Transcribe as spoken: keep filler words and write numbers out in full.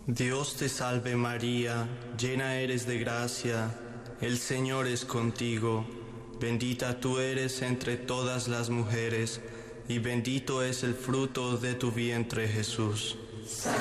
Dios te salve María, llena eres de gracia, el Señor es contigo, bendita tú eres entre todas las mujeres, y bendito es el fruto de tu vientre Jesús.